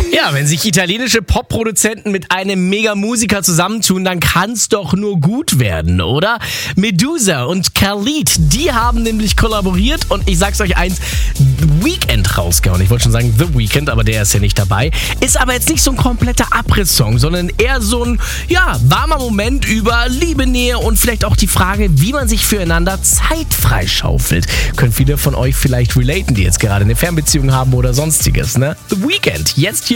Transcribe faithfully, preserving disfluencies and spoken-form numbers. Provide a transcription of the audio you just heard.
Ja, wenn sich italienische Popproduzenten mit einem Mega-Musiker zusammentun, dann kann's doch nur gut werden, oder? Medusa und Khalid, die haben nämlich kollaboriert und ich sag's euch eins, Weekend rausgehauen. Ich wollte schon sagen The Weeknd, aber der ist ja nicht dabei. Ist aber jetzt nicht so ein kompletter Abriss-Song, sondern eher so ein, ja, warmer Moment über Liebe, Nähe und vielleicht auch die Frage, wie man sich füreinander Zeit freischaufelt. Können viele von euch vielleicht relaten, die jetzt gerade eine Fernbeziehung haben oder sonstiges, ne? The Weeknd, jetzt hier